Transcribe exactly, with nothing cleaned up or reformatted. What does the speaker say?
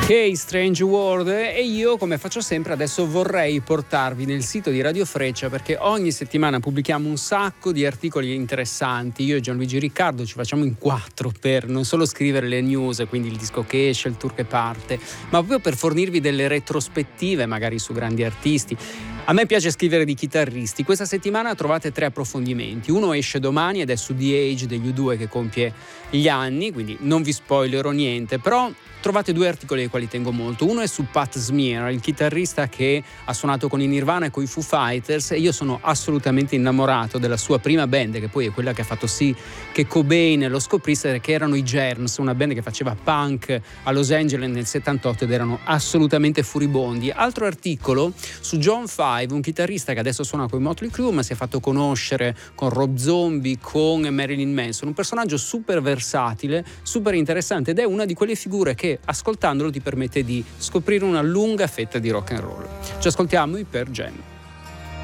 Ok, Strange World. E io, come faccio sempre, adesso vorrei portarvi nel sito di Radio Freccia, perché ogni settimana pubblichiamo un sacco di articoli interessanti. Io e Gianluigi Riccardo ci facciamo in quattro per non solo scrivere le news, quindi il disco che esce, il tour che parte, ma proprio per fornirvi delle retrospettive magari su grandi artisti. A me piace scrivere di chitarristi. Questa settimana trovate tre approfondimenti. Uno esce domani ed è su The Age degli U due che compie gli anni, quindi non vi spoilerò niente, però trovate due articoli ai quali tengo molto. Uno è su Pat Smear, il chitarrista che ha suonato con i Nirvana e con i Foo Fighters, e io sono assolutamente innamorato della sua prima band, che poi è quella che ha fatto sì che Cobain lo scoprisse, che erano i Germs, una band che faceva punk a Los Angeles nel settantotto ed erano assolutamente furibondi. Altro articolo su John Five, un chitarrista che adesso suona con i Motley Crue ma si è fatto conoscere con Rob Zombie, con Marilyn Manson, un personaggio super versatile, super interessante, ed è una di quelle figure che ascoltandolo ti permette di scoprire una lunga fetta di rock and roll. Ci ascoltiamo i Pearl Jam.